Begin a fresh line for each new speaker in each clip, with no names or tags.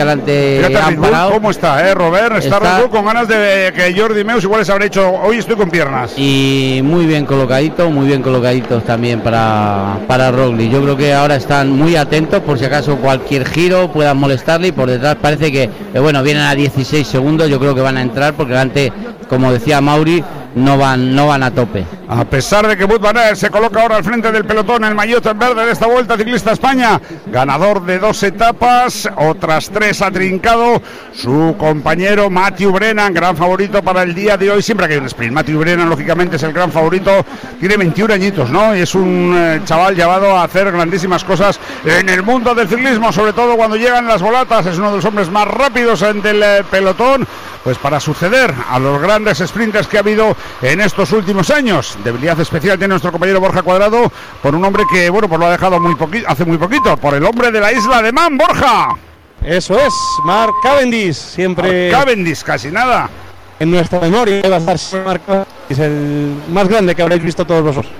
Delante
Red Bull, ¿cómo está, Robert? Está Red Bull con ganas de que Jordi Meus igual les habrá dicho, hoy estoy con piernas.
Y muy bien colocaditos también para Roglic. Yo creo que ahora están muy atentos por si acaso cualquier giro puedan molestarle, y por detrás parece que vienen a 16 segundos, yo creo que van a entrar porque delante, como decía Mauri, no van a tope.
A pesar de que Wout van Aert se coloca ahora al frente del pelotón, el maillot en verde de esta Vuelta Ciclista España, ganador de 2 etapas, otras 3 ha trincado su compañero Matthew Brennan, gran favorito para el día de hoy, siempre que hay un sprint. Matthew Brennan lógicamente es el gran favorito, tiene 21 añitos, ¿no? Y es un chaval llevado a hacer grandísimas cosas en el mundo del ciclismo, sobre todo cuando llegan las volatas, es uno de los hombres más rápidos del pelotón, pues para suceder a los grandes sprinters que ha habido en estos últimos años. Debilidad especial tiene nuestro compañero Borja Cuadrado por un hombre que, pues lo ha dejado hace muy poquito, por el hombre de la isla de Man, Borja.
Eso es, Mark Cavendish, siempre...
Mark Cavendish, casi nada.
En nuestra memoria va a estar Mark Cavendish, el más grande que habréis visto todos vosotros.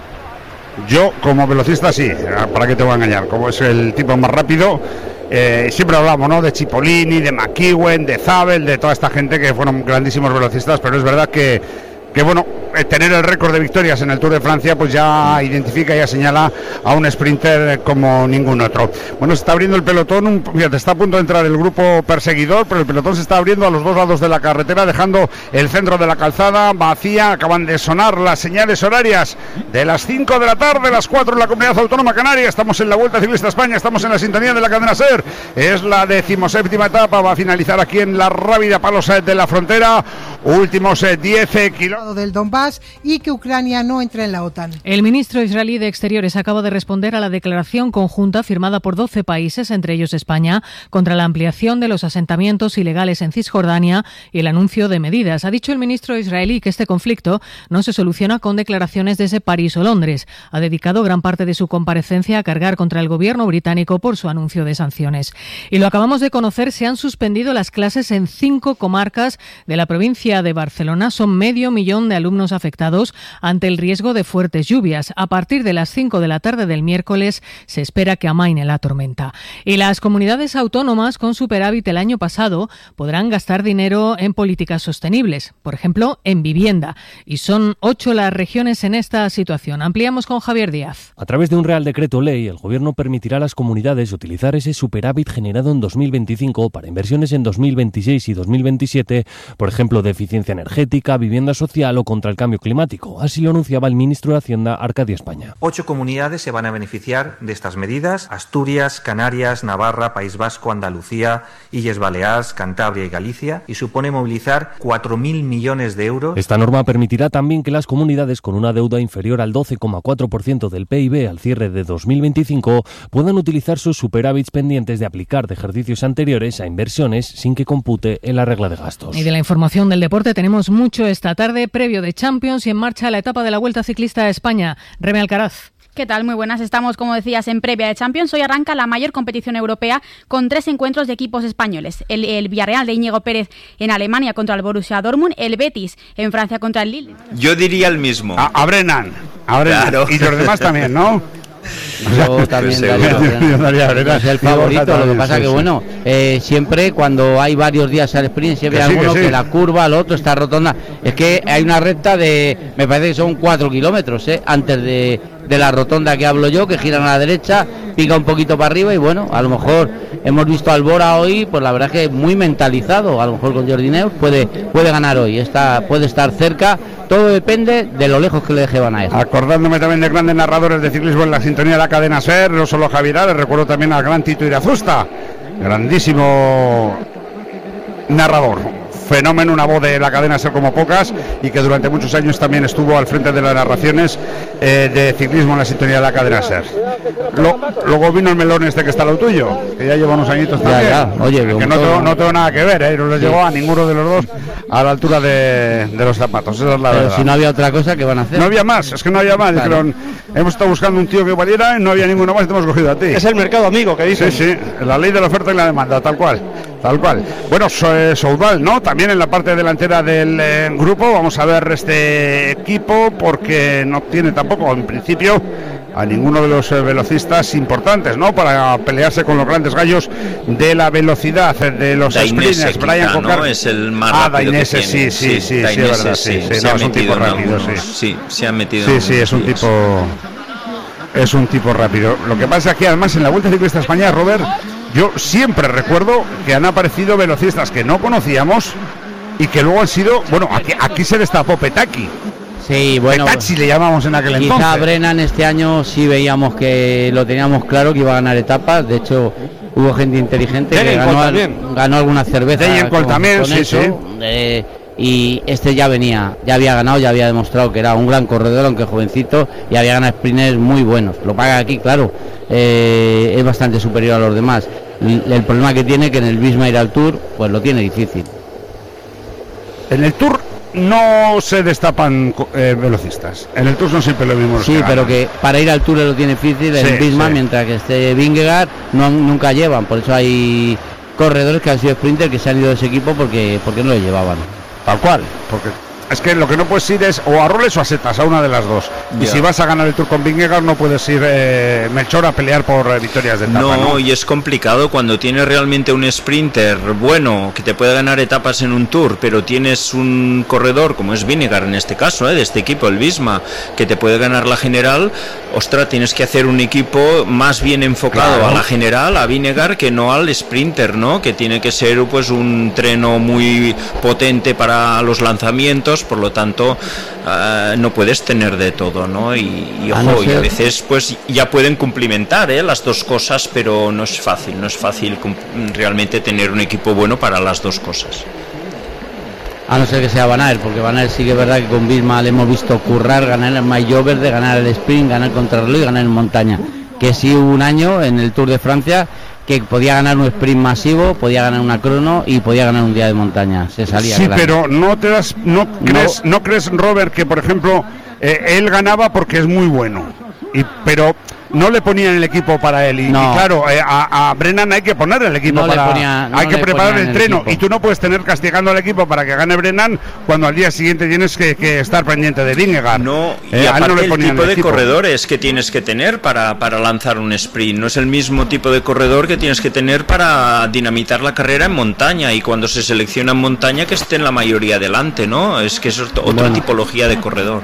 Yo, como velocista, sí, ¿para qué te voy a engañar? Como es el tipo más rápido... siempre hablamos, ¿no?, de Cipollini, de McEwen, de Zabel, de toda esta gente que fueron grandísimos velocistas, pero es verdad que tener el récord de victorias en el Tour de Francia pues ya identifica, ya señala a un sprinter como ningún otro. Bueno, se está abriendo el pelotón, fíjate, está a punto de entrar el grupo perseguidor, pero el pelotón se está abriendo a los dos lados de la carretera, dejando el centro de la calzada vacía. Acaban de sonar las señales horarias de las 5 de la tarde, las 4 en la Comunidad Autónoma Canaria. Estamos en la Vuelta Ciclista España, estamos en la sintonía de la cadena SER, es la 17ª etapa, va a finalizar aquí en la Rábida Palos de la Frontera, últimos 10 kilómetros
del Donbass, y que Ucrania no entre en la OTAN.
El ministro israelí de Exteriores acaba de responder a la declaración conjunta firmada por 12 países, entre ellos España, contra la ampliación de los asentamientos ilegales en Cisjordania y el anuncio de medidas. Ha dicho el ministro israelí que este conflicto no se soluciona con declaraciones desde París o Londres. Ha dedicado gran parte de su comparecencia a cargar contra el gobierno británico por su anuncio de sanciones. Y lo acabamos de conocer, se han suspendido las clases en 5 comarcas de la provincia de Barcelona. Son 500.000 de alumnos afectados ante el riesgo de fuertes lluvias. A partir de las 5 de la tarde del miércoles se espera que amaine la tormenta. Y las comunidades autónomas con superávit el año pasado podrán gastar dinero en políticas sostenibles, por ejemplo, en vivienda. Y son 8 las regiones en esta situación. Ampliamos con Javier Díaz.
A través de un Real Decreto Ley, el Gobierno permitirá a las comunidades utilizar ese superávit generado en 2025 para inversiones en 2026 y 2027, por ejemplo, de eficiencia energética, vivienda social o contra el cambio climático. Así lo anunciaba el ministro de Hacienda, Arcadio España.
8 comunidades se van a beneficiar de estas medidas: Asturias, Canarias, Navarra, País Vasco, Andalucía, Illes Baleares, Cantabria y Galicia, y supone movilizar 4.000 millones de euros.
Esta norma permitirá también que las comunidades con una deuda inferior al 12,4% del PIB al cierre de 2025 puedan utilizar sus superávits pendientes de aplicar de ejercicios anteriores a inversiones sin que compute en la regla de gastos.
Y de la información del deporte tenemos mucho esta tarde, previo de Champions y en marcha la etapa de la Vuelta Ciclista a España. Reme Alcaraz.
¿Qué tal? Muy buenas. Estamos, como decías, en previa de Champions. Hoy arranca la mayor competición europea con 3 encuentros de equipos españoles. El Villarreal de Íñigo Pérez en Alemania contra el Borussia Dortmund, el Betis en Francia contra el Lille.
Yo diría el mismo.
A Brennan. Claro. Y los demás también, ¿no?
Yo también daría el favorito. Lo que pasa que siempre cuando hay varios días al sprint siempre hay alguno que la curva, el otro está rotonda. Es que hay una recta de, me parece que son 4 kilómetros antes de la rotonda que hablo yo, que giran a la derecha, pica un poquito para arriba y a lo mejor hemos visto al Bora hoy, pues la verdad es que muy mentalizado, a lo mejor con Jordi Neus puede ganar hoy, puede estar cerca. Todo depende de lo lejos que le deje Van Aert.
Acordándome también de grandes narradores de ciclismo en la sintonía de la cadena SER, no solo Javier, recuerdo también al gran Tito Irazusta, grandísimo narrador. Fenómeno, una voz de la cadena SER como pocas, y que durante muchos años también estuvo al frente de las narraciones de ciclismo en la sintonía de la cadena SER. Luego vino el melón que está lo tuyo, que ya lleva unos añitos también.
Oye,
que no tengo nada que ver, no les llegó a ninguno de los dos a la altura de los zapatos, esa es la verdad.
Si no había otra cosa, ¿qué van a hacer?
No había más, es que no había más. Claro. Dijeron, hemos estado buscando un tío que valiera y no había ninguno más y te hemos cogido a ti.
Es el mercado amigo que dicen.
Sí, la ley de la oferta y la demanda, tal cual. Bueno, Soudal, ¿no? También en la parte delantera del grupo. Vamos a ver este equipo porque no tiene tampoco, en principio, a ninguno de los velocistas importantes, ¿no? Para pelearse con los grandes gallos de la velocidad, de los sprinters. Brian Cocar,
¿no? Es el más rápido que tiene.
Sí, es verdad, sí. No, es un tipo rápido,
sí, se ha metido.
Sí, es un tipo... Es un tipo rápido. Lo que pasa es que además en la Vuelta Ciclista España, Robert, yo siempre recuerdo que han aparecido velocistas que no conocíamos y que luego han sido... Bueno, aquí se destapó Petacchi.
Sí, bueno,
Petacchi le llamamos en aquel entonces.
Quizá Brennan este año sí veíamos que lo teníamos claro que iba a ganar etapas. De hecho, hubo gente inteligente que ganó alguna cerveza.
Degenkolb también,
con eso. Y este ya había ganado, ya había demostrado que era un gran corredor, aunque jovencito, y había ganado sprints muy buenos. Lo paga aquí, claro, es bastante superior a los demás. El problema que tiene que en el Visma ir al Tour, pues lo tiene difícil.
En el Tour no se destapan velocistas. En el Tour son siempre lo mismo.
Sí, pero que para ir al Tour lo tiene difícil el Visma, mientras que este Vingegaard nunca llevan. Por eso hay corredores que han sido sprinter que se han ido de ese equipo porque no lo llevaban.
Tal cual, porque es que lo que no puedes ir es o a Roles o a Setas, a una de las dos. Y si vas a ganar el Tour con Vingegaard no puedes ir, Melchor, a pelear por victorias de etapa.
No, y es complicado cuando tienes realmente un sprinter bueno que te puede ganar etapas en un Tour, pero tienes un corredor como es Vingegaard en este caso, de este equipo, el Visma, que te puede ganar la general. Ostras, tienes que hacer un equipo más bien enfocado a la general, a Vingegaard, que no al sprinter, ¿no? Que tiene que ser pues un treno muy potente para los lanzamientos, por lo tanto no puedes tener de todo, ¿no? Y ojo, y a veces pues ya pueden cumplimentar las dos cosas, pero no es fácil realmente tener un equipo bueno para las dos cosas.
A no ser que sea Van Aert, porque Van Aert sí que es verdad que con Visma le hemos visto currar, ganar el Maillot Verde, ganar el sprint, ganar el contrarreloj y ganar en montaña. Que sí hubo un año en el Tour de Francia que podía ganar un sprint masivo, podía ganar una crono y podía ganar un día de montaña. Se salía.
Sí, pero no crees, Robert, que por ejemplo él ganaba porque es muy bueno, pero no le ponían el equipo para él y claro, a Brennan hay que poner el equipo hay que preparar el treno y tú no puedes tener castigando al equipo para que gane Brennan cuando al día siguiente tienes que estar pendiente de Vingegaard.
Y aparte el tipo de corredores que tienes que tener para lanzar un sprint no es el mismo tipo de corredor que tienes que tener para dinamitar la carrera en montaña, y cuando se selecciona en montaña que estén la mayoría delante, ¿no? Es que es otra tipología de corredor.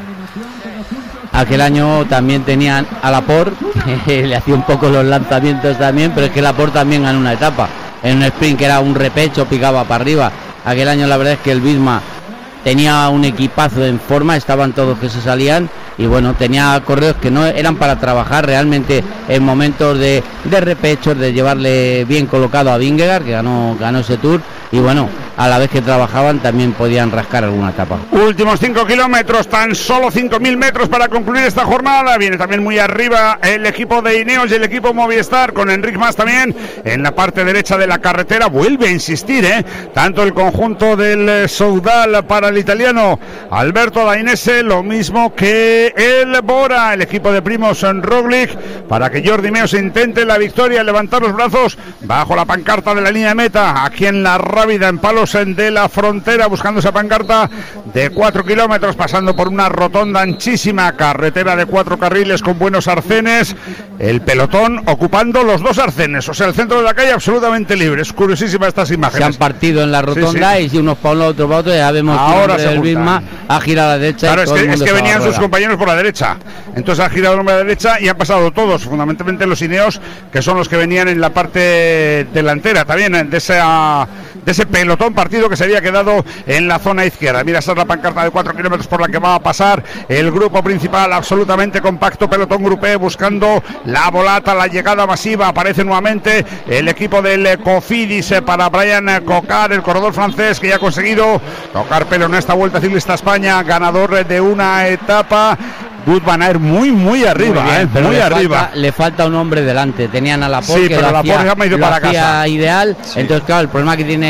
Aquel año también tenían a Laporte, que le hacía un poco los lanzamientos también, pero es que Laporte también ganó una etapa en un sprint que era un repecho, picaba para arriba. Aquel año la verdad es que el Visma tenía un equipazo en forma, estaban todos que se salían, y bueno, tenía corredores que no eran para trabajar realmente en momentos de repechos, de llevarle bien colocado a Vingegaard, que ganó ese Tour, y bueno, a la vez que trabajaban también podían rascar alguna etapa.
Últimos 5 kilómetros, tan solo 5.000 metros para concluir esta jornada. Viene también muy arriba el equipo de Ineos y el equipo Movistar, con Enric Mas también en la parte derecha de la carretera. Vuelve a insistir, tanto el conjunto del Soudal para el italiano Alberto Dainese, lo mismo que el Bora, el equipo de Primož Roglič, para que Jordi Meeus intente la victoria, levantar los brazos bajo la pancarta de la línea de meta, aquí en la Rábida, en Palos de la Frontera, buscando esa pancarta de 4 kilómetros, pasando por una rotonda anchísima, carretera de 4 carriles con buenos arcenes, el pelotón ocupando los 2 arcenes, o sea, el centro de la calle absolutamente libre. Es curiosísima estas imágenes.
Se han partido en la rotonda, y si unos para un lado, otro para otro, ya vemos
ahora
que el Visma ha girado a la derecha.
Claro, es que venían sus compañeros por la derecha, entonces ha girado el hombre a la derecha y han pasado todos, fundamentalmente los Ineos, que son los que venían en la parte delantera también de ese pelotón partido que se había quedado en la zona izquierda. Mira, esa es la pancarta de 4 kilómetros por la que va a pasar el grupo principal, absolutamente compacto, pelotón grupé, buscando la volata, la llegada masiva. Aparece nuevamente el equipo del Cofidis para Brian Cocar, el corredor francés, que ya ha conseguido tocar pelo en esta Vuelta Ciclista España, ganador de una etapa. Wout van Aert muy arriba, muy arriba.
Le falta un hombre delante. Tenían a Laporte,
sí, pero Laporte ya me ha ido para casa.
Ideal. Sí. Entonces, claro, el problema que tiene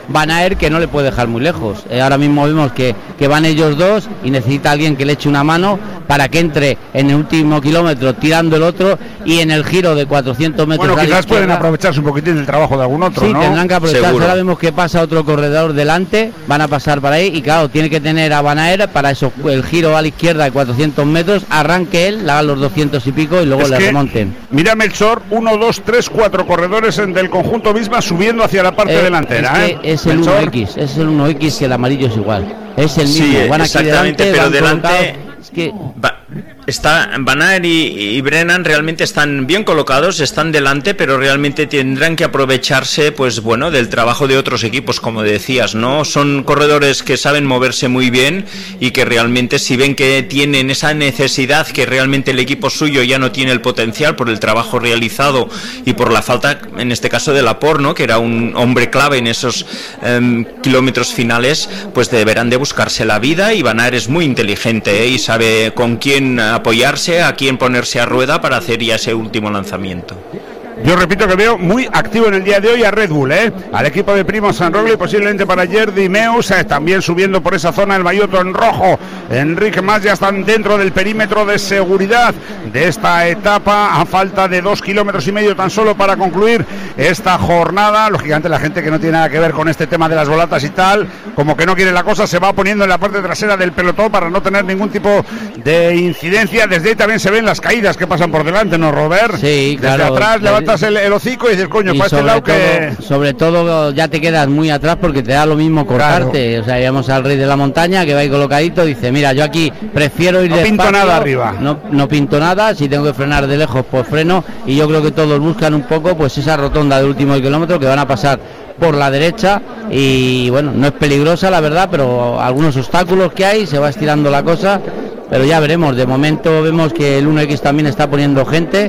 Van Aert, que no le puede dejar muy lejos. Ahora mismo vemos que van ellos dos y necesita alguien que le eche una mano para que entre en el último kilómetro tirando el otro, y en el giro de 400 metros.
Bueno, quizás pueden aprovecharse un poquitín del trabajo de algún otro,
sí,
¿no?
Tendrán que aprovecharse.
Seguro.
Ahora vemos que pasa otro corredor delante, van a pasar para ahí, y claro, tiene que tener a Van Aert para eso, el giro a la izquierda de 400 metros, arranque él, haga los 200 y pico y luego le remonten.
Mira, Melchor, 1, 2, 3, 4 corredores del conjunto Visma subiendo hacia la parte delantera.
Es el 1X, es el 1X, que el amarillo es igual. Es el mismo.
Sí,
van aquí
exactamente,
delante,
pero delante
colocados. Es que
Van Aert y Brennan realmente están bien colocados, están delante, pero realmente tendrán que aprovecharse, pues bueno, del trabajo de otros equipos, como decías, ¿no? Son corredores que saben moverse muy bien y que realmente, si ven que tienen esa necesidad, que realmente el equipo suyo ya no tiene el potencial por el trabajo realizado y por la falta, en este caso, de Laporte, ¿no?, que era un hombre clave en esos kilómetros finales, pues deberán de buscarse la vida. Y Van Aert es muy inteligente, y sabe con quién apoyarse, a quién ponerse a rueda para hacer ya ese último lanzamiento.
Yo repito que veo muy activo en el día de hoy a Red Bull, al equipo de Primo Sanrogle, y posiblemente para Jordi Meus, también subiendo por esa zona el maillot en rojo. Enrique Mas ya están dentro del perímetro de seguridad de esta etapa, a falta de 2,5 kilómetros tan solo para concluir esta jornada. Lógicamente la gente que no tiene nada que ver con este tema de las volatas y tal, como que no quiere la cosa, se va poniendo en la parte trasera del pelotón para no tener ningún tipo de incidencia. Desde ahí también se ven las caídas que pasan por delante, ¿no, Robert?
Sí, claro.
Desde atrás levantas el hocico y dices, coño, para este lado que...
Sobre todo ya te quedas muy atrás, porque te da lo mismo cortarte. Claro. O sea, íbamos al rey de la montaña, que va ahí colocadito, dice, mira, yo aquí prefiero ir despacio. No pinto nada arriba. No pinto nada, si tengo que frenar de lejos, pues freno. Y yo creo que todos buscan un poco pues esa rotonda del último kilómetro, que van a pasar por la derecha, y bueno, no es peligrosa la verdad, pero algunos obstáculos que hay, se va estirando la cosa, pero ya veremos. De momento vemos que el 1X también está poniendo gente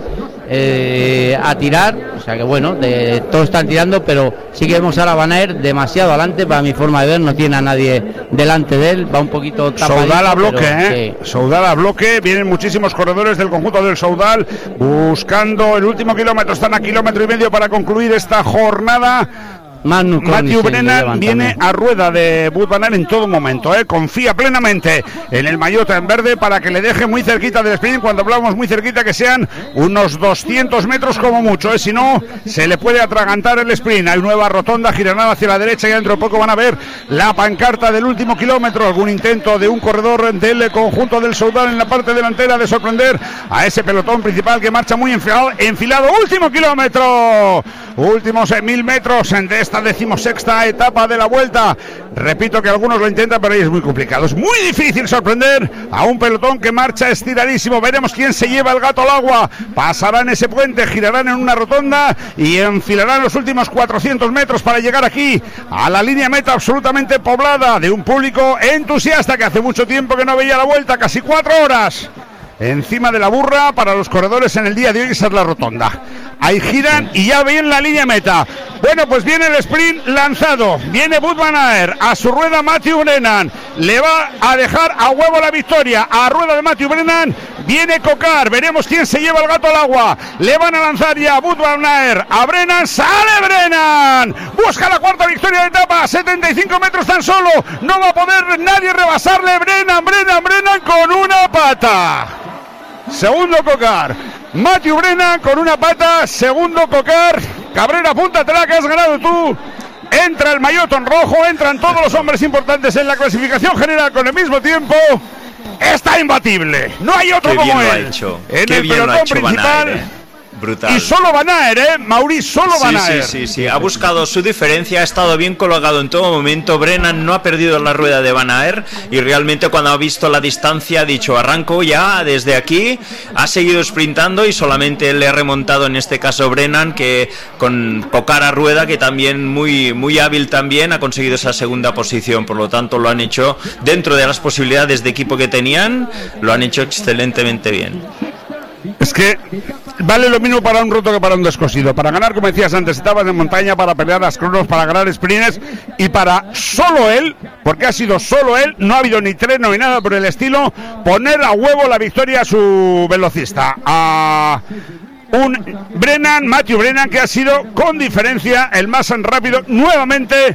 a tirar, o sea que bueno, todos están tirando, pero sí que vemos ahora a Van Aert demasiado adelante para mi forma de ver, no tiene a nadie delante de él, va un poquito tapadito.
Soudal a bloque, sí. Soudal a bloque, vienen muchísimos corredores del conjunto del Soudal buscando el último kilómetro, están a 1,5 kilómetros para concluir esta jornada. Matthew Brennan viene a rueda de Wout van Aert en todo momento, confía plenamente en el maillot en verde para que le deje muy cerquita del sprint. Cuando hablamos muy cerquita, que sean unos 200 metros como mucho, si no se le puede atragantar el sprint. Hay nueva rotonda, girarán hacia la derecha y dentro de poco van a ver la pancarta del último kilómetro. Algún intento de un corredor del conjunto del Soudal en la parte delantera de sorprender a ese pelotón principal que marcha muy enfilado. Último kilómetro, últimos 1.000 metros de esta 16ª etapa de la Vuelta. Repito que algunos lo intentan, pero ahí es muy complicado. Es muy difícil sorprender a un pelotón que marcha estiradísimo. Veremos quién se lleva el gato al agua. Pasarán ese puente, girarán en una rotonda y enfilarán los últimos 400 metros para llegar aquí a la línea meta absolutamente poblada de un público entusiasta que hace mucho tiempo que no veía la Vuelta, casi 4 horas encima de la burra para los corredores en el día de hoy. Esa es la rotonda. Ahí giran y ya ven la línea meta. Bueno, pues viene el sprint lanzado. Viene Wout van Aert, a su rueda Matthew Brennan. Le va a dejar a huevo la victoria. A rueda de Matthew Brennan viene Cocar. Veremos quién se lleva el gato al agua. Le van a lanzar ya Wout van Aert a Brennan. ¡Sale Brennan! Busca la cuarta victoria de etapa. 75 metros tan solo. No va a poder nadie rebasarle. Brennan con una pata. Segundo Cocar, Matthew Brennan con una pata. Segundo Cocar. Cabrera, apúntatela que has ganado tú. Entra el maillot en rojo, entran todos los hombres importantes en la clasificación general con el mismo tiempo. Está imbatible, no hay otro como él. En el pelotón principal.
Brutal.
Y solo Van Aert, Mauri, solo Van Aert.
Sí. Ha buscado su diferencia, ha estado bien colocado en todo momento. Brennan no ha perdido la rueda de Van Aert y realmente cuando ha visto la distancia ha dicho, arranco ya desde aquí. Ha seguido sprintando y solamente le ha remontado en este caso Brennan, que con Cocar a rueda, que también muy hábil también, ha conseguido esa segunda posición. Por lo tanto lo han hecho dentro de las posibilidades de equipo que tenían, lo han hecho excelentemente bien.
Es que vale lo mismo para un roto que para un descosido. Para ganar, como decías antes, etapas de montaña, para pelear las cronos, para ganar sprints, y para solo él, porque ha sido solo él, no ha habido ni treno ni nada por el estilo, poner a huevo la victoria a su velocista, a un Matthew Brennan, que ha sido con diferencia el más rápido nuevamente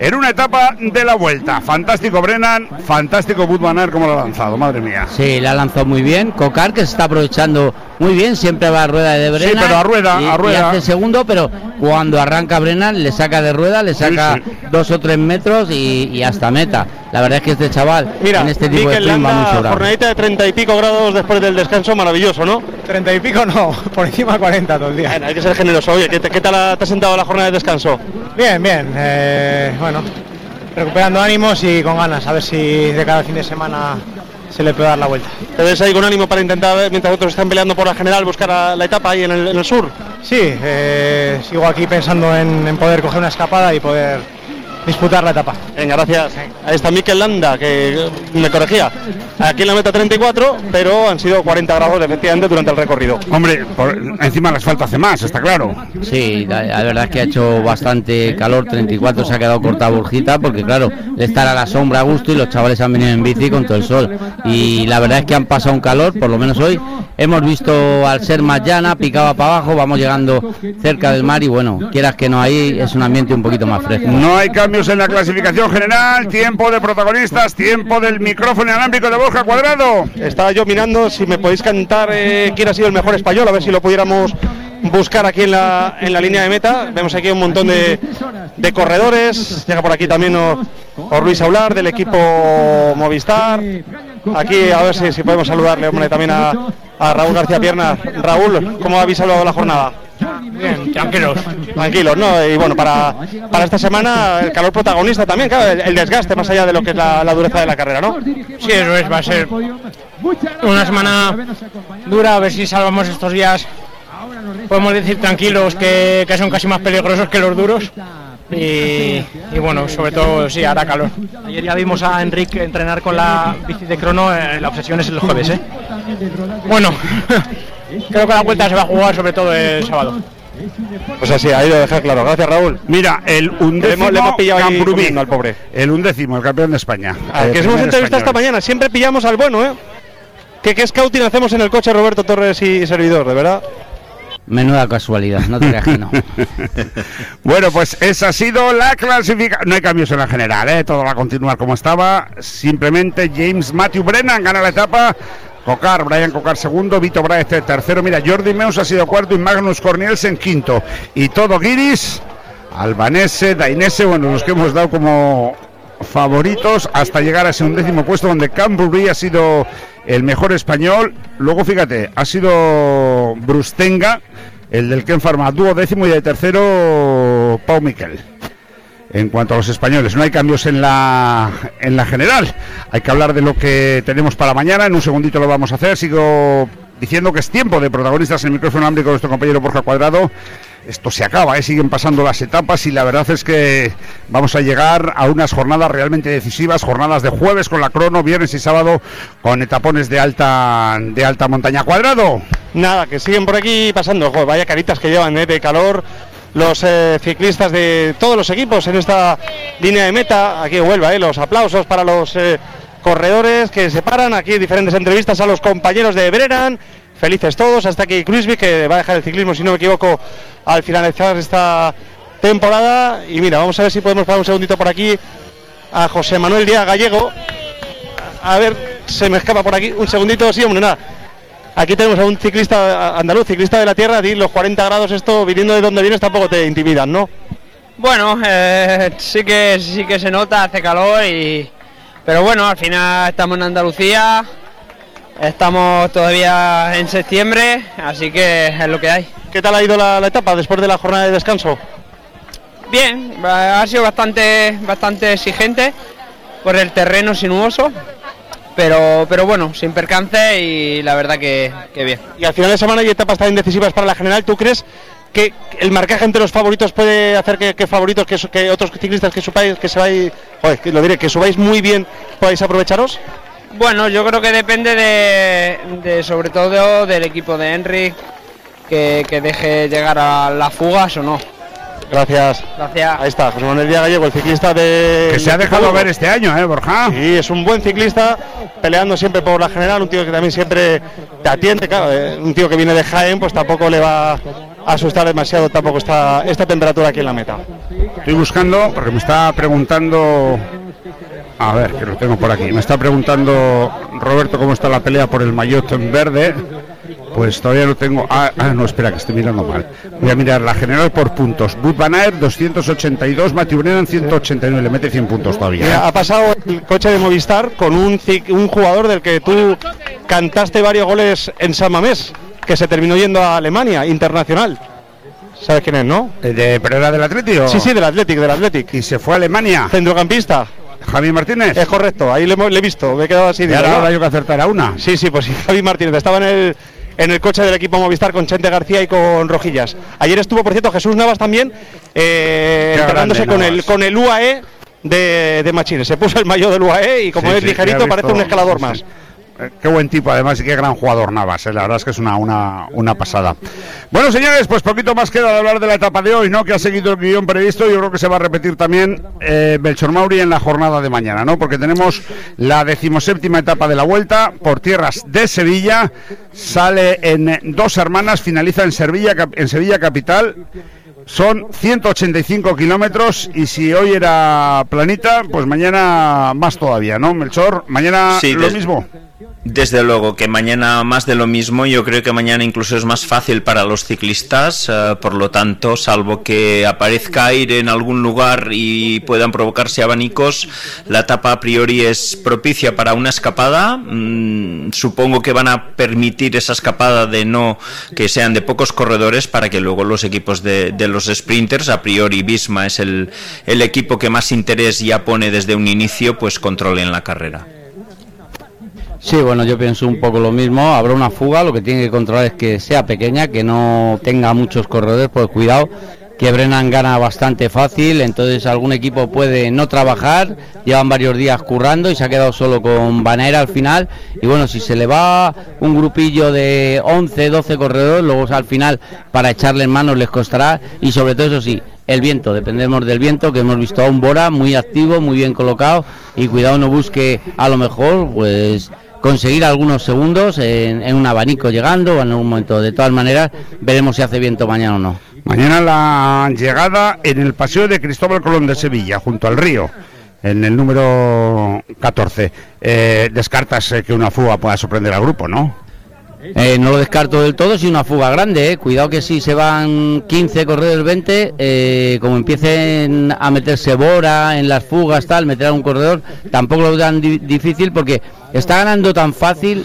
en una etapa de la Vuelta. Fantástico Brennan, fantástico Wout van Aert como lo ha lanzado, madre mía.
Sí, la ha lanzado muy bien. Cocar, que se está aprovechando muy bien, siempre va a rueda de Brennan.
Sí, pero a rueda.
Y hace segundo, pero cuando arranca Brennan le saca de rueda, le saca 2 o 3 metros y hasta meta. La verdad es que este chaval,
mira,
en este tipo de sprint va muy sobrado.
Jornadita de 30 y pico grados después del descanso, maravilloso, ¿no?
30 y pico no, por encima 40 todo el día.
Bueno, hay que ser generoso. Oye, ¿qué tal te ha sentado la jornada de descanso?
Bien, bueno, recuperando ánimos y con ganas, a ver si de cada fin de semana se le puede dar la vuelta.
¿Te ves ahí con ánimo para intentar, mientras otros están peleando por la general, buscar la etapa ahí en el sur?
Sí, sigo aquí pensando en poder coger una escapada y poder disputar la etapa.
Venga, gracias. Ahí está Mikel Landa, que me corregía. Aquí en la meta 34, pero han sido 40 grados efectivamente durante el recorrido.
Hombre, encima el asfalto hace más, está claro.
Sí, la verdad es que ha hecho bastante calor. 34 se ha quedado corta Burjita, porque claro, de estar a la sombra a gusto y los chavales han venido en bici con todo el sol. Y la verdad es que han pasado un calor, por lo menos hoy. Hemos visto, al ser más llana, picaba para abajo, vamos llegando cerca del mar y bueno, quieras que no, ahí es un ambiente un poquito más fresco.
No hay cambios en la clasificación general, tiempo de protagonistas, tiempo del micrófono inalámbrico de Borja Cuadrado.
Estaba yo mirando si me podéis cantar quién ha sido el mejor español, a ver si lo pudiéramos buscar aquí en la línea de meta. Vemos aquí un montón de corredores. Llega por aquí también Luis Aular del equipo Movistar. Aquí a ver si podemos saludarle, hombre, también a Raúl García Piernas. Raúl, ¿cómo habéis saludado la jornada?
Bien, tranquilos,
¿no? Y bueno, para esta semana el calor protagonista también, claro, el desgaste más allá de lo que es la dureza de la carrera, ¿no?
Sí, eso es, va a ser una semana dura, a ver si salvamos estos días. Podemos decir tranquilos que son casi más peligrosos que los duros. Y bueno, sobre todo sí, hará calor.
Ayer ya vimos a Enrique entrenar con la bici de crono, la obsesión es el jueves, ¿eh?
Bueno, creo que la vuelta se va a jugar sobre todo el sábado.
Pues así, ahí lo dejar claro. Gracias, Raúl.
Mira, el undécimo
le hemos pillado
Camprubí,
al pobre.
El undécimo, el campeón de España.
Que hemos entrevistado esta mañana, siempre pillamos al bueno, ¿eh? ¿Qué scouting hacemos en el coche, Roberto Torres y servidor, de verdad?
Menuda casualidad, no te creas que no.
Bueno, pues esa ha sido la clasificación. No hay cambios en la general, todo va a continuar como estaba. Simplemente James Matthew Brennan gana la etapa. Brian Cocar segundo, Vito Brahe tercero. Mira, Jordi Meus ha sido cuarto y Magnus Cornielsen quinto. Y todo Guiris, Albanese, Dainese, bueno, los que hemos dado como favoritos hasta llegar a ese undécimo puesto donde Cambury ha sido el mejor español. Luego fíjate, ha sido Brustenga, el del Ken Pharma, duodécimo, y de tercero Pau Miquel. En cuanto a los españoles, no hay cambios en la general. Hay que hablar de lo que tenemos para mañana. En un segundito lo vamos a hacer. Sigo diciendo que es tiempo de protagonistas en el micrófono inalámbrico de nuestro compañero Borja Cuadrado. Esto se acaba, siguen pasando las etapas y la verdad es que vamos a llegar a unas jornadas realmente decisivas, jornadas de jueves con la crono, viernes y sábado con etapones de alta montaña. Cuadrado.
Nada, que siguen por aquí pasando. Joder, vaya caritas que llevan de calor los ciclistas de todos los equipos en esta línea de meta. Aquí vuelva, los aplausos para los corredores que se paran. Aquí diferentes entrevistas a los compañeros de Brennan. Felices todos, hasta aquí Kruiswijk, que va a dejar el ciclismo, si no me equivoco, al finalizar esta temporada. Y mira, vamos a ver si podemos parar un segundito por aquí a José Manuel Díaz Gallego. A ver, se me escapa por aquí un segundito. Sí, hombre, nada. Aquí tenemos a un ciclista andaluz, ciclista de la tierra. A ti los 40 grados, esto viniendo de donde vienes tampoco te intimidan, ¿no?
Bueno, sí que se nota, hace calor, pero bueno, al final estamos en Andalucía. Estamos todavía en septiembre, así que es lo que hay.
¿Qué tal ha ido la etapa después de la jornada de descanso?
Bien, ha sido bastante exigente por el terreno sinuoso, pero bueno, sin percance y la verdad que bien.
Y al final de semana hay etapas también decisivas para la general. ¿Tú crees que el marcaje entre los favoritos puede hacer que favoritos, que otros ciclistas que subáis, que subáis muy bien, podáis aprovecharos?
Bueno, yo creo que depende de sobre todo del equipo de Enric, que deje llegar a las fugas o no.
Gracias. Ahí está, José Manuel Díaz Gallego, el ciclista que
se ha dejado ver este año, Borja.
Sí, es un buen ciclista, peleando siempre por la general, un tío que también siempre te atiende, claro, un tío que viene de Jaén, pues tampoco le va a asustar demasiado tampoco esta temperatura aquí en la meta.
Estoy buscando, porque me está preguntando... A ver, que lo tengo por aquí. Me está preguntando Roberto cómo está la pelea por el maillot en verde. Pues todavía lo tengo. No, espera, que estoy mirando mal. Voy a mirar la general por puntos. Wout van Aert 282, Mathieu Brennan 189, le mete 100 puntos todavía.
Mira, ha pasado el coche de Movistar con un jugador del que tú cantaste varios goles en San Mamés, que se terminó yendo a Alemania, internacional. ¿Sabes quién es, no?
¿Pero era del Atleti o...?
Sí, del Athletic.
¿Y se fue a Alemania?
Centrocampista.
¿Javi Martínez?
Es correcto, ahí le he visto, me he quedado así.
¿Y ahora yo que acertar una?
Sí, pues sí, Javi Martínez, estaba en el coche del equipo Movistar con Chente García y con Rojillas. Ayer estuvo, por cierto, Jesús Navas también, entrenándose con el UAE de Machines. Se puso el maillot del UAE y como es ligerito, parece un escalador más.
Qué buen tipo, además, y qué gran jugador Navas, la verdad es que es una pasada. Bueno, señores, pues poquito más queda de hablar de la etapa de hoy, ¿no? Que ha seguido el guión previsto. Yo creo que se va a repetir también Belchor Mauri en la jornada de mañana, ¿no? Porque tenemos la 17ª etapa de la Vuelta por tierras de Sevilla. Sale en Dos Hermanas, finaliza en Sevilla capital. Son 185 kilómetros y si hoy era planita, pues mañana más todavía, ¿no, Melchor? Mañana sí, lo mismo.
Desde luego que mañana más de lo mismo. Yo creo que mañana incluso es más fácil para los ciclistas, por lo tanto, salvo que aparezca aire en algún lugar y puedan provocarse abanicos, la etapa a priori es propicia para una escapada. Supongo que van a permitir esa escapada de no que sean de pocos corredores para que luego los equipos de los sprinters, a priori Visma es el equipo que más interés ya pone desde un inicio, pues controlen la carrera.
Sí, bueno, yo pienso un poco lo mismo. Habrá una fuga, lo que tiene que controlar es que sea pequeña, que no tenga muchos corredores, pues cuidado, que Brennan gana bastante fácil, entonces algún equipo puede no trabajar, llevan varios días currando y se ha quedado solo con Van Aert al final, y bueno, si se le va un grupillo de 11, 12 corredores, luego al final para echarle en manos les costará, y sobre todo eso sí, el viento, dependemos del viento, que hemos visto a un Bora muy activo, muy bien colocado, y cuidado no busque a lo mejor pues conseguir algunos segundos en un abanico llegando o en algún momento. De todas maneras, veremos si hace viento mañana o no.
Mañana la llegada en el Paseo de Cristóbal Colón de Sevilla, junto al río, en el número 14. Descartas que una fuga pueda sorprender al grupo, ¿no?
No lo descarto del todo, si una fuga grande, cuidado que si se van 15 corredores, 20, como empiecen a meterse Bora en las fugas, meter un corredor, tampoco lo dan difícil porque está ganando tan fácil,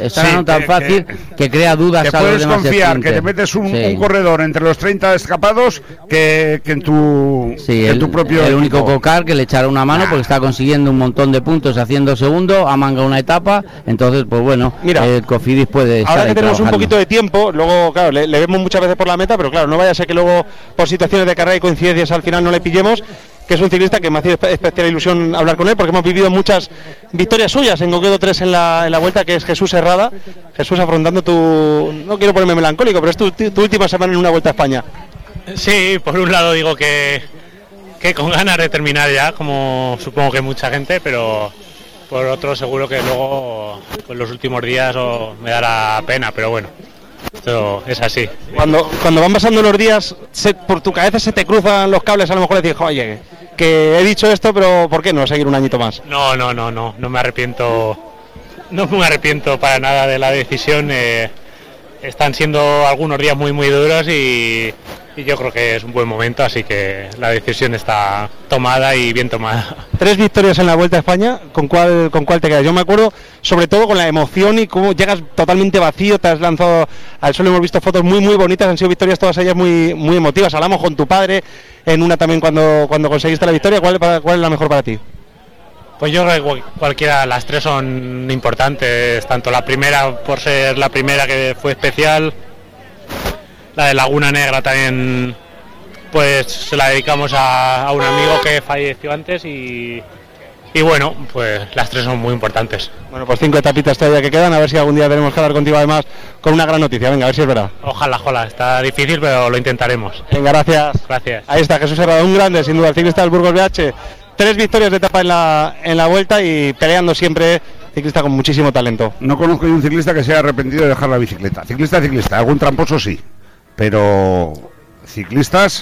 que crea dudas
que
a los demás.
Puedes confiar que te metes un corredor entre los 30 escapados que en tu propio
el único Cocar que le echará una mano porque está consiguiendo un montón de puntos haciendo segundo, ha mangado una etapa, entonces pues bueno,
mira,
el Cofidis puede estar.
Ahora que tenemos un poquito de tiempo, luego claro, le vemos muchas veces por la meta, pero claro, no vaya a ser que luego por situaciones de carrera y coincidencias al final no le pillemos, que es un ciclista que me hace especial ilusión hablar con él, porque hemos vivido muchas victorias suyas, en concreto 3 en la Vuelta, que es Jesús Herrada. Jesús, afrontando no quiero ponerme melancólico, pero es tu última semana en una Vuelta a España.
Sí, por un lado digo que con ganas de terminar ya, como supongo que mucha gente, pero por otro seguro que luego pues los últimos días me dará pena, pero bueno, esto es así.
Cuando van pasando los días, por tu cabeza se te cruzan los cables, a lo mejor le dices, oye, que he dicho esto, pero ¿por qué no seguir un añito más?
No me arrepiento, para nada de la decisión. Están siendo algunos días muy muy duros y yo creo que es un buen momento, así que la decisión está tomada y bien tomada.
3 victorias en la Vuelta a España, ¿con cuál te quedas? Yo me acuerdo sobre todo con la emoción y cómo llegas totalmente vacío, te has lanzado al suelo, hemos visto fotos muy muy bonitas, han sido victorias todas ellas muy muy emotivas. Hablamos con tu padre en una también cuando conseguiste la victoria. ¿Cuál es la mejor para ti?
Pues yo creo que cualquiera, las 3 son importantes, tanto la primera por ser la primera que fue especial, la de Laguna Negra también, pues se la dedicamos a un amigo que falleció antes y bueno, pues las 3 son muy importantes.
Bueno, pues 5 etapitas todavía que quedan, a ver si algún día tenemos que hablar contigo además con una gran noticia, venga, a ver si es verdad.
Ojalá, está difícil pero lo intentaremos.
Venga, gracias. Ahí está Jesús Herrada, un grande, sin duda, el ciclista del Burgos BH. 3 victorias de etapa en la Vuelta y peleando siempre, ciclista con muchísimo talento.
No conozco ni un ciclista que se haya arrepentido de dejar la bicicleta. Ciclista, algún tramposo sí, pero ciclistas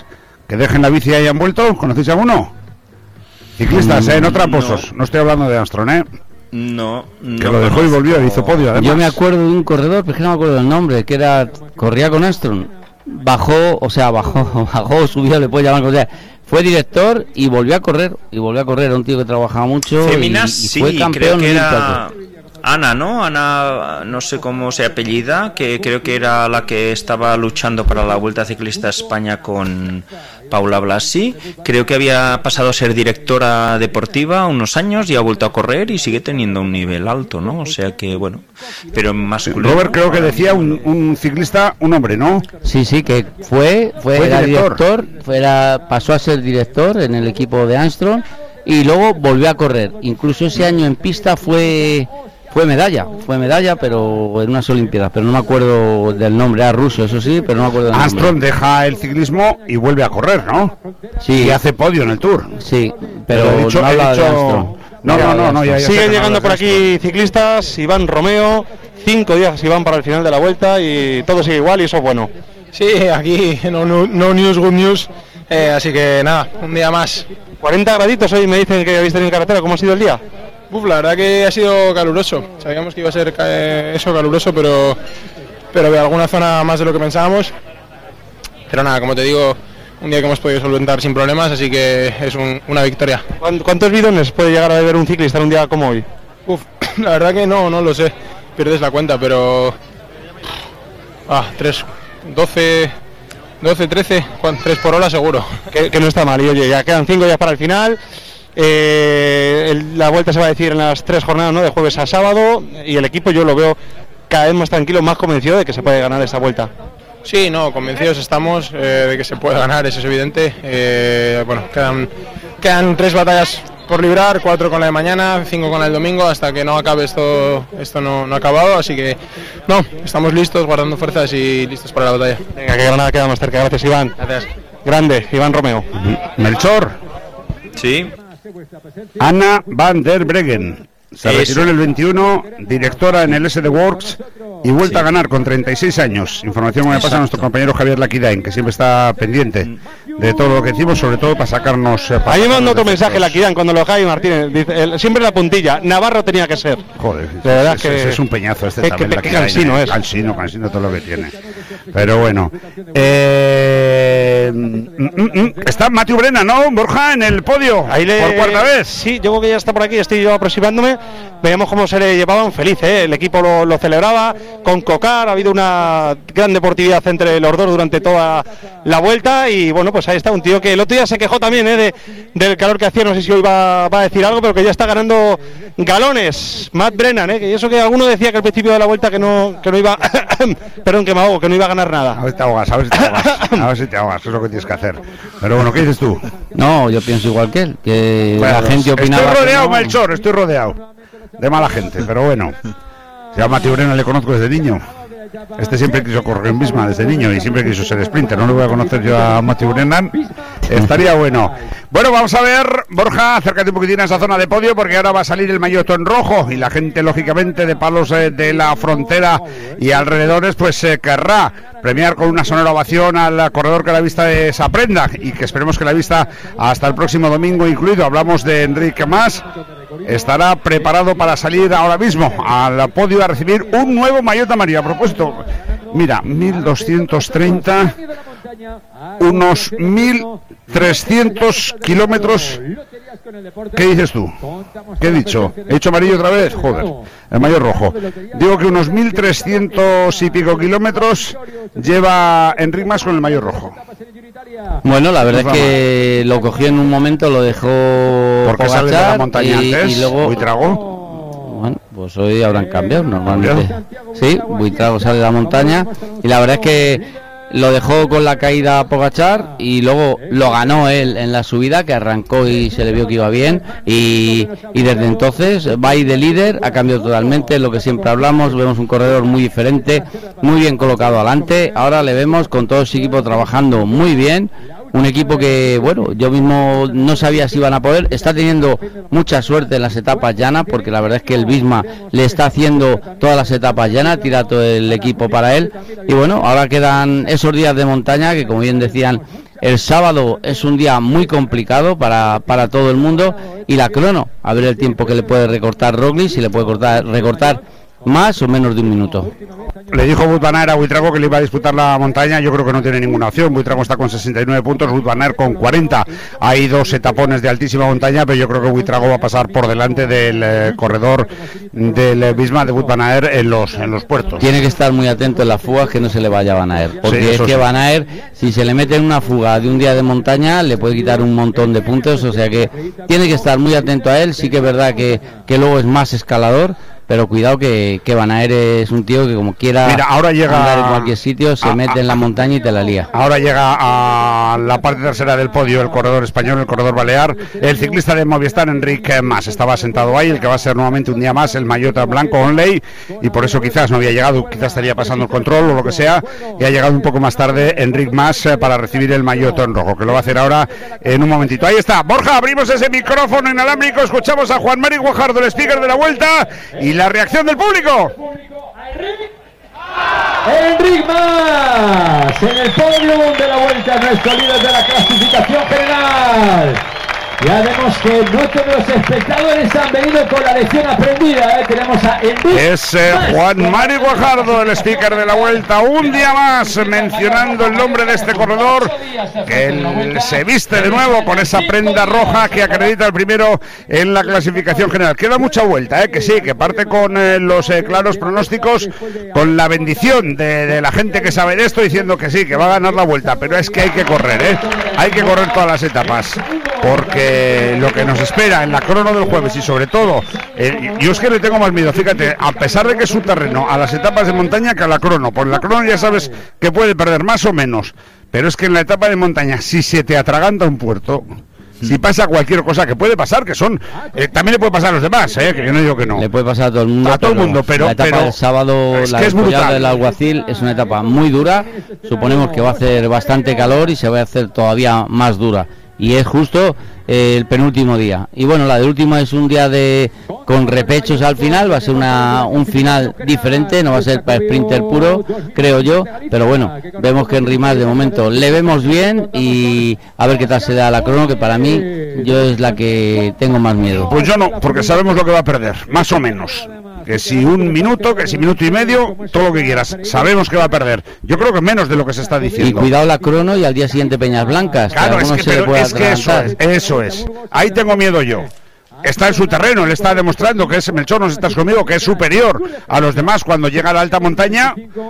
que dejen la bici y hayan vuelto. ¿Conocéis alguno? Ciclistas, en Tramposos. No estoy hablando de Armstrong,
No.
Que lo dejó y volvió, hizo podio, además.
Yo me acuerdo de un corredor, pero es que no me acuerdo del nombre, que corría con Armstrong. Bajó, subió, le puede llamar como sea. Fue director y volvió a correr. Era un tío que trabajaba mucho.
Féminas,
y fue campeón.
Creo que era Ana, ¿no? Ana, no sé cómo se apellida, que creo que era la que estaba luchando para la Vuelta Ciclista a España con Paula Blasi. Creo que había pasado a ser directora deportiva unos años y ha vuelto a correr y sigue teniendo un nivel alto, ¿no? O sea que, bueno, pero masculino.
Robert, creo que decía un ciclista, un hombre, ¿no?
Sí, que fue director, pasó a ser director en el equipo de Armstrong y luego volvió a correr. Incluso ese año en pista fue medalla, pero en unas Olimpiadas, pero no me acuerdo del nombre, era ruso, eso sí, pero no me acuerdo del nombre.
Armstrong deja el ciclismo y vuelve a correr, ¿no?
Sí.
Y hace podio en el Tour.
Sí, pero no habla de Armstrong.
No, ya
siguen llegando por aquí ciclistas. Iván Romeo, 5 días Iván para el final de la Vuelta y todo sigue igual y eso es bueno.
Sí, aquí no news, good news, así que nada, un día más.
40 graditos hoy me dicen que habéis tenido en carretera, ¿cómo ha sido el día?
La verdad que ha sido caluroso, sabíamos que iba a ser caluroso, pero de alguna zona más de lo que pensábamos. Pero nada, como te digo, un día que hemos podido solventar sin problemas, así que es una victoria.
¿Cuántos bidones puede llegar a beber un ciclista en un día como hoy?
La verdad que no lo sé, pierdes la cuenta, pero 12, 13, 3 por hora seguro.
Que no está mal, y oye, ya quedan 5 días para el final. La Vuelta se va a decir en las 3 jornadas, ¿no? De jueves a sábado, y el equipo yo lo veo cada vez más tranquilo, más convencido de que se puede ganar esta Vuelta.
Sí, convencidos estamos de que se puede ganar, eso es evidente. Quedan 3 batallas por librar, 4 con la de mañana, 5 con la del domingo, hasta que no acabe esto no ha acabado, así que estamos listos, guardando fuerzas y listos para la batalla.
Venga, que Granada queda más cerca. Gracias, Iván.
Gracias.
Grande, Iván Romeo.
Melchor.
Sí.
Anna van der Breggen se retiró en el 21, directora en el SD Works y vuelta a ganar con 36 años. Información que me pasa a nuestro compañero Javier Laquidain, que siempre está pendiente de todo lo que decimos, sobre todo para sacarnos.
Ahí me mandó otro mensaje Laquidain cuando lo Javi Martínez. Dice, siempre la puntilla, Navarro tenía que ser.
Joder, de verdad que es un peñazo este también.
Qué cansino es.
Cansino todo lo que tiene. Pero bueno. Está Matthew Brennan, ¿no? Borja, en el podio. Por cuarta vez.
Sí, yo creo que ya está por aquí, estoy yo aproximándome. Veíamos cómo se le llevaban feliz, el equipo lo celebraba con Cocar, ha habido una gran deportividad entre los dos durante toda la Vuelta y bueno, pues ahí está un tío que el otro día se quejó también del calor que hacía, no sé si hoy va a decir algo, pero que ya está ganando galones. Matt Brennan, que eso que alguno decía que al principio de la Vuelta que no iba perdón, que me ahogo, que no iba a ganar nada.
A ver si te ahogas, a ver si te ahogas, eso es lo que tienes que hacer. Pero bueno, ¿qué dices tú?
No, yo pienso igual que él, que bueno, la gente opinaba.
Estoy rodeado, Melchor, estoy rodeado de mala gente, pero bueno. Se llama Matthew Brennan, le conozco desde niño. Este siempre quiso correr en Visma desde niño y siempre quiso ser sprinter. No le voy a conocer yo a Matthew Brennan. Estaría bueno. Bueno, vamos a ver, Borja, acércate un poquitín a esa zona de podio porque ahora va a salir el maillot en rojo y la gente, lógicamente, de Palos de la Frontera y alrededores, pues querrá premiar con una sonora ovación al corredor que la vista de esa prenda y que esperemos que la vista hasta el próximo domingo incluido. Hablamos de Enrique Mas. Estará preparado para salir ahora mismo al podio a recibir un nuevo maillot amarillo. A propósito, mira, 1230, unos 1300 kilómetros. ¿Qué dices tú? ¿Qué he dicho? ¿He hecho amarillo otra vez? Joder, el maillot rojo. Digo que unos 1300 y pico kilómetros lleva Enric Mas con el maillot rojo.
Bueno, la verdad es que lo cogió en un momento, lo dejó
porque sale de la montaña antes,
y luego
Buitrago.
Bueno, pues hoy habrán cambiado normalmente. Sí, Buitrago sale de la montaña y la verdad es que lo dejó con la caída a Pogačar y luego lo ganó él en la subida, que arrancó y se le vio que iba bien y desde entonces va ahí de líder, ha cambiado totalmente, lo que siempre hablamos, vemos un corredor muy diferente, muy bien colocado adelante, ahora le vemos con todo su equipo trabajando muy bien, un equipo que, bueno, yo mismo no sabía si iban a poder, está teniendo mucha suerte en las etapas llanas, porque la verdad es que el Visma le está haciendo todas las etapas llanas, tira todo el equipo para él, y bueno, ahora quedan esos días de montaña que, como bien decían El sábado es un día muy complicado para todo el mundo, y la crono, a ver el tiempo que le puede recortar Roglic, si le puede recortar más o menos de un minuto.
Le dijo Wout van Aert a Buitrago que le iba a disputar la montaña. Yo creo que no tiene ninguna opción. Buitrago está con 69 puntos, Wout van Aert con 40. Hay 2 etapones de altísima montaña, pero yo creo que Buitrago va a pasar por delante del corredor del Visma, de Wout van Aert, en los puertos.
Tiene que estar muy atento en las fugas, que no se le vaya a Van Aert, porque sí, es que sí. Van Aert, si se le mete en una fuga de un día de montaña, le puede quitar un montón de puntos, o sea que tiene que estar muy atento a él. Sí que es verdad que luego es más escalador, pero cuidado que Van Aert es un tío que como quiera,
mira, ahora llega
andar en cualquier sitio, se mete en la montaña y te la lía.
Ahora llega a la parte tercera del podio el corredor español, el corredor balear, el ciclista de Movistar, Enric Mas. Estaba sentado ahí, el que va a ser nuevamente un día más el maillot blanco Onley, y por eso quizás no había llegado, quizás estaría pasando el control o lo que sea, y ha llegado un poco más tarde Enric Mas para recibir el maillot en rojo, que lo va a hacer ahora en un momentito. Ahí está, Borja, abrimos ese micrófono inalámbrico, escuchamos a Juan Mari Guajardo, el speaker de la Vuelta, y la reacción del público.
Enric Mas en el podio de la Vuelta, nuestro líder de la clasificación general. Ya vemos que muchos de los espectadores han venido con la lección aprendida. Tenemos a Enric
es Juan Mari Guajardo, el speaker de la Vuelta, un día más mencionando el nombre de este corredor, que él se viste de nuevo con esa prenda roja que acredita el primero en la clasificación general. Queda mucha vuelta, que sí, que parte con los claros pronósticos, con la bendición de la gente que sabe de esto, diciendo que sí, que va a ganar la Vuelta, pero es que hay que correr, hay que correr todas las etapas, porque lo que nos espera en la crono del jueves, y sobre todo, yo es que le tengo más miedo, fíjate, a pesar de que es un terreno, a las etapas de montaña que a la crono. Por la crono ya sabes que puede perder más o menos, pero es que en la etapa de montaña, si se te atraganta un puerto, si pasa cualquier cosa, que puede pasar, que son también le puede pasar a los demás, que yo no digo que no.
Le puede pasar a todo el mundo.
Pero
la etapa del sábado, la descollada del Alguacil, es una etapa muy dura. Suponemos que va a hacer bastante calor y se va a hacer todavía más dura. Y es justo el penúltimo día. Y bueno, la del último es un día con repechos al final, va a ser un final diferente, no va a ser para sprinter puro, creo yo, pero bueno, vemos que Enric Mas de momento le vemos bien, y a ver qué tal se da la crono, que para mí yo es la que tengo más miedo.
Pues yo no, porque sabemos lo que va a perder, más o menos. Que si un minuto, que si minuto y medio, todo lo que quieras, sabemos que va a perder. Yo creo que menos de lo que se está diciendo.
Y cuidado la crono, y al día siguiente Peñas Blancas.
Claro, es que eso es. Ahí tengo miedo yo. Está en su terreno, él está demostrando que es, Melchor, no estás conmigo, que es superior a los demás cuando llega a la alta montaña,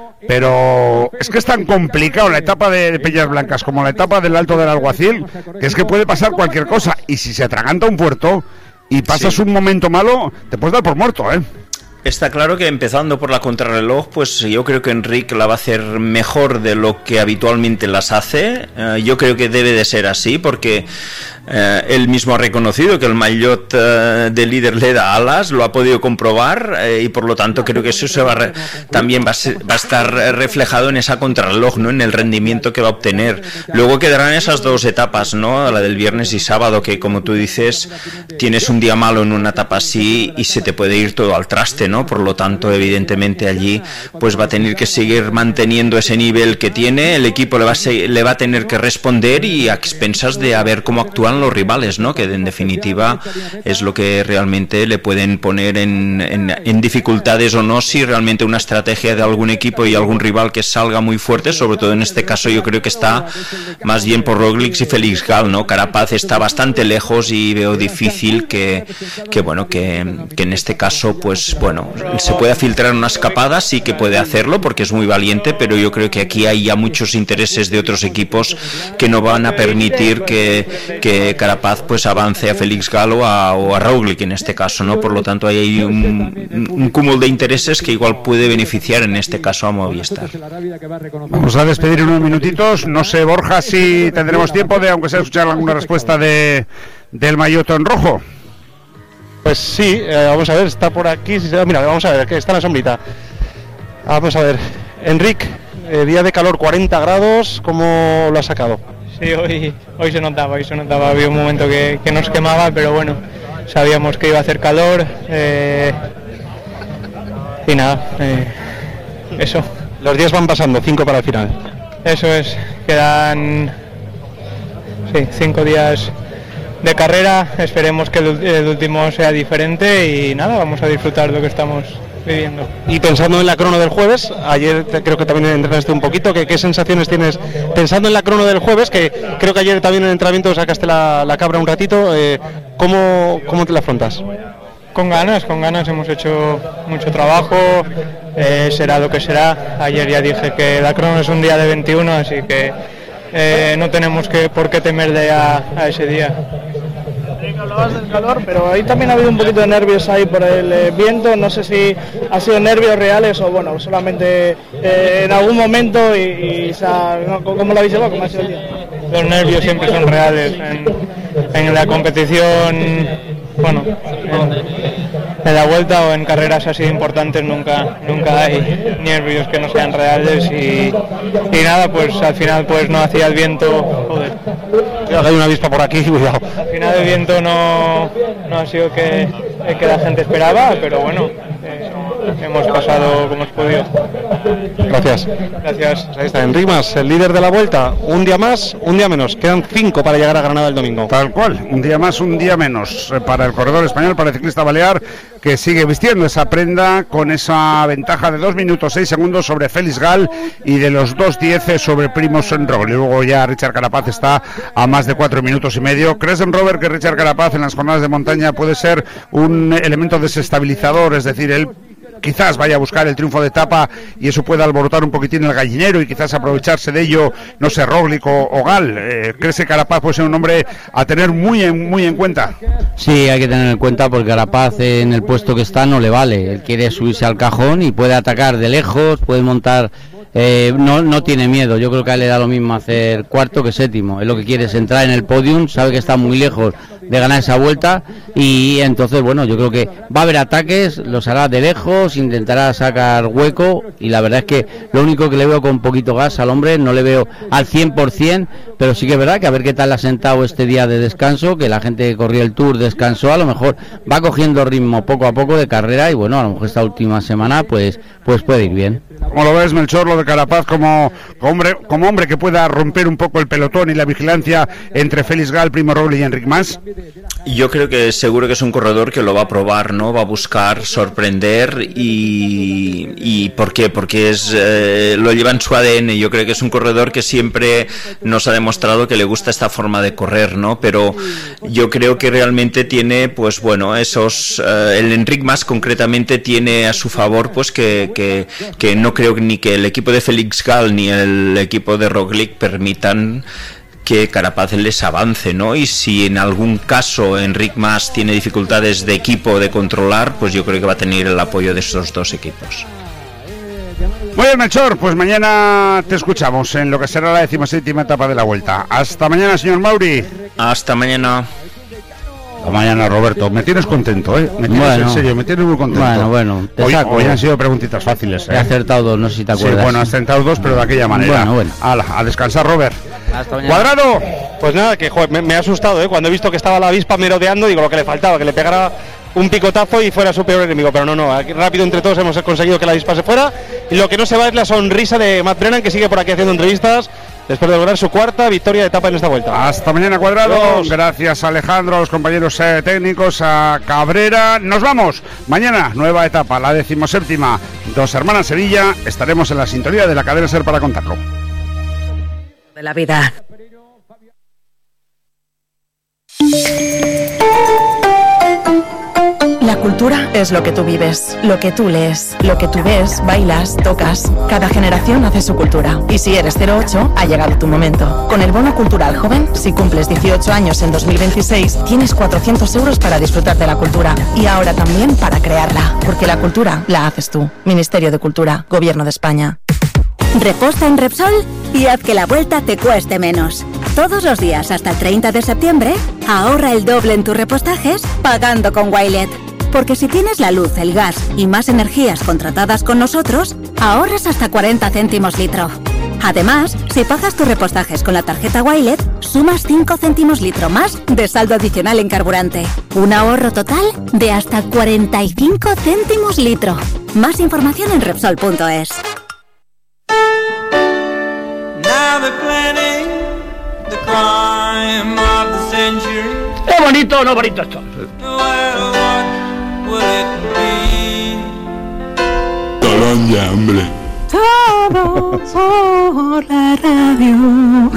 pero es que es tan complicado la etapa de Peñas Blancas como la etapa del Alto del Alguacil, que es que puede pasar cualquier cosa, y si se atraganta un puerto y pasas un momento malo, te puedes dar por muerto,
Está claro que empezando por la contrarreloj, pues yo creo que Enric la va a hacer mejor de lo que habitualmente las hace. Yo creo que debe de ser así, porque él mismo ha reconocido que el maillot de líder le da alas, lo ha podido comprobar, y por lo tanto creo que eso también va a estar reflejado en esa contrarreloj, ¿no? En el rendimiento que va a obtener. Luego quedarán esas dos etapas, ¿no? La del viernes y sábado, que como tú dices, tienes un día malo en una etapa así y se te puede ir todo al traste, ¿no? Por lo tanto, evidentemente allí pues va a tener que seguir manteniendo ese nivel que tiene, el equipo le va a tener que responder, y a expensas de a ver cómo actúan los rivales, ¿no? Que en definitiva es lo que realmente le pueden poner en dificultades o no, si realmente una estrategia de algún equipo y algún rival que salga muy fuerte. Sobre todo en este caso yo creo que está más bien por Roglic y Felix Gal, ¿no? Carapaz está bastante lejos y veo difícil que en este caso pues bueno, se pueda filtrar una escapada. Sí que puede hacerlo porque es muy valiente, pero yo creo que aquí hay ya muchos intereses de otros equipos que no van a permitir que Carapaz pues avance a Felix Gal o a Roglic en este caso, ¿no? Por lo tanto hay un cúmulo de intereses que igual puede beneficiar en este caso a Movistar.
Vamos a despedir en unos minutitos. No sé, Borja, si tendremos tiempo de, aunque sea, escuchar alguna respuesta del maillot en rojo.
Pues sí, vamos a ver, está por aquí. Mira, vamos a ver, que está en la sombrita. Vamos a ver, Enric, día de calor, 40 grados, ¿cómo lo has sacado?
Sí, hoy se notaba, había un momento que nos quemaba, pero bueno, sabíamos que iba a hacer calor, y nada, eso.
Los días van pasando, 5 para el final.
Eso es, quedan sí, 5 días de carrera, esperemos que el último sea diferente y nada, vamos a disfrutar de lo que estamos viviendo.
Y pensando en la crono del jueves, ayer creo que también entrenaste un poquito, ¿qué sensaciones tienes pensando en la crono del jueves? Que creo que ayer también en el entrenamiento sacaste la cabra un ratito, ¿cómo te la afrontas?
Con ganas, hemos hecho mucho trabajo, será lo que será. Ayer ya dije que la crono es un día de 21, así que no tenemos por qué temerle a ese día.
Hablabas del calor, pero ahí también ha habido un poquito de nervios ahí por el viento, no sé si ha sido nervios reales o bueno, solamente en algún momento ¿cómo lo habéis llevado? ¿Cómo ha sido el día?
Los nervios siempre son reales, en la competición, bueno, en la vuelta o en carreras así importantes nunca hay nervios que no sean reales y nada, pues al final pues no hacía el viento, joder.
Hay una avispa por aquí, cuidado.
Al final el viento no ha sido que la gente esperaba, pero bueno, hemos pasado como hemos podido.
Gracias. Ahí está, en Rimas, el líder de la vuelta, un día más, un día menos, quedan 5 para llegar a Granada el domingo.
Tal cual, un día más, un día menos para el corredor español, para el ciclista balear, que sigue vistiendo esa prenda con esa ventaja de 2 minutos 6 segundos sobre Félix Gal y de los 2:10 sobre Primož Roglič. Luego ya Richard Carapaz está a más de 4 minutos y medio. ¿Crees, Robert, que Richard Carapaz en las jornadas de montaña puede ser un elemento desestabilizador? Es decir, él quizás vaya a buscar el triunfo de etapa y eso pueda alborotar un poquitín el gallinero y quizás aprovecharse de ello, no sé, Roglič o Gal. ¿Crees que Carapaz puede ser un hombre a tener muy en cuenta?
Sí, hay que tener en cuenta porque Carapaz en el puesto que está no le vale. Él quiere subirse al cajón y puede atacar de lejos, puede montar... no tiene miedo. Yo creo que a él le da lo mismo hacer cuarto que séptimo. Él lo que quiere es entrar en el podium, sabe que está muy lejos de ganar esa vuelta y entonces, bueno, yo creo que va a haber ataques, los hará de lejos, intentará sacar hueco y la verdad es que lo único que le veo con poquito gas al hombre, no le veo al 100%, pero sí que es verdad que a ver qué tal ha sentado este día de descanso, que la gente que corrió el Tour descansó, a lo mejor va cogiendo ritmo poco a poco de carrera y bueno, a lo mejor esta última semana pues puede ir bien.
¿Cómo lo ves, Melchor, lo de Carapaz como hombre que pueda romper un poco el pelotón y la vigilancia entre Félix Gal, Primož Roglič y Enric Mas?
Yo creo que seguro que es un corredor que lo va a probar, ¿no? Va a buscar sorprender y ¿por qué? Porque lo lleva en su ADN. Yo creo que es un corredor que siempre nos ha demostrado que le gusta esta forma de correr, ¿no? Pero yo creo que realmente tiene, pues bueno, el Enric Mas concretamente tiene a su favor, pues que no creo ni que el equipo de Félix Gal ni el equipo de Roglič permitan que Carapaz les avance, ¿no? Y si en algún caso Enric Mas tiene dificultades de equipo de controlar, pues yo creo que va a tener el apoyo de esos dos equipos.
Muy bien, Melchor, pues mañana te escuchamos en lo que será la 17ª etapa de la Vuelta. Hasta mañana, señor Mauri.
Hasta mañana.
Hasta mañana, Roberto. Me tienes contento, ¿eh? Me tienes en serio, me tienes muy contento.
Bueno,
hoy han sido preguntitas fáciles, ¿eh?
He acertado 2, no sé si te acuerdas.
Sí, bueno, has acertado 2, pero de aquella manera.
Bueno.
A descansar, Robert.
Hasta mañana.
¡Cuadrado!
Pues nada, que joder, me ha asustado, ¿eh? Cuando he visto que estaba la avispa merodeando, digo lo que le faltaba, que le pegara un picotazo y fuera su peor enemigo, pero no, aquí rápido entre todos hemos conseguido que la avispa se fuera y lo que no se va es la sonrisa de Matt Brennan, que sigue por aquí haciendo entrevistas después de lograr su 4ª victoria de etapa en esta vuelta.
Hasta mañana, Cuadrado. Gracias a Alejandro, a los compañeros técnicos, a Cabrera. Nos vamos. Mañana, nueva etapa, la 17ª. Dos Hermanas Sevilla. Estaremos en la sintonía de la cadena SER para contarlo.
De la vida. La cultura es lo que tú vives, lo que tú lees, lo que tú ves, bailas, tocas. Cada generación hace su cultura. Y si eres 08, ha llegado tu momento. Con el Bono Cultural Joven, si cumples 18 años en 2026, tienes 400 euros para disfrutar de la cultura. Y ahora también para crearla. Porque la cultura la haces tú. Ministerio de Cultura, Gobierno de España.
Reposta en Repsol y haz que la vuelta te cueste menos. Todos los días hasta el 30 de septiembre, ahorra el doble en tus repostajes pagando con Wilet. Porque si tienes la luz, el gas y más energías contratadas con nosotros, ahorras hasta 40 céntimos litro. Además, si pagas tus repostajes con la tarjeta Wilet, sumas 5 céntimos litro más de saldo adicional en carburante. Un ahorro total de hasta 45 céntimos litro. Más información en Repsol.es.
Now they're planning the crime bonito o no bonito esto.
Tolón ya, hombre.
Todo por la radio.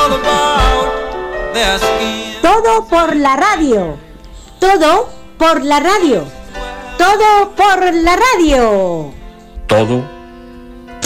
Todo por la radio. Todo por la radio. Todo por la radio.
Todo